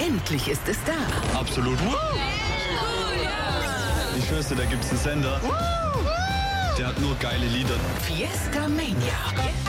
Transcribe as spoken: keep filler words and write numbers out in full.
Endlich ist es da. Absolut. Ich schwör's dir, da gibt's einen Sender. Der hat nur geile Lieder. Fiesta Mania.